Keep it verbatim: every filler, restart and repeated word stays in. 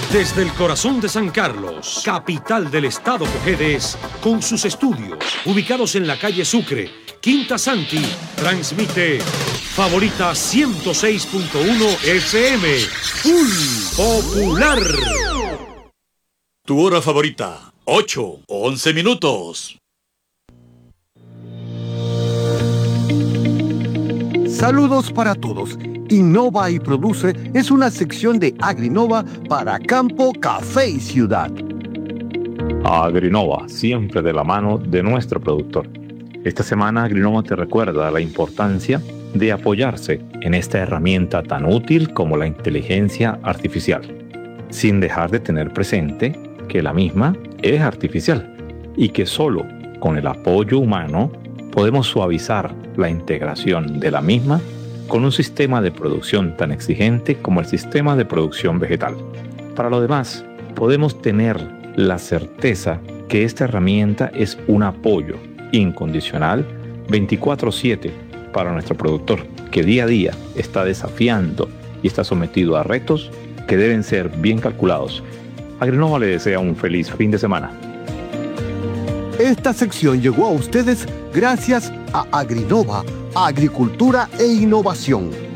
Desde el corazón de San Carlos, capital del estado Cojedes, con sus estudios ubicados en la calle Sucre, Quinta Santi, transmite Favorita ciento seis punto uno F M, Full Popular. Tu hora favorita, ocho, once minutos. Saludos para todos. Innova y Produce es una sección de Agrinova para campo, café y ciudad. Agrinova, siempre de la mano de nuestro productor. Esta semana Agrinova te recuerda la importancia de apoyarse en esta herramienta tan útil como la inteligencia artificial, sin dejar de tener presente que la misma es artificial y que solo con el apoyo humano podemos suavizar la integración de la misma con un sistema de producción tan exigente como el sistema de producción vegetal. Para lo demás, podemos tener la certeza que esta herramienta es un apoyo incondicional veinticuatro siete para nuestro productor, que día a día está desafiando y está sometido a retos que deben ser bien calculados. Agrinova le desea un feliz fin de semana. Esta sección llegó a ustedes gracias a Agrinova, Agricultura e Innovación.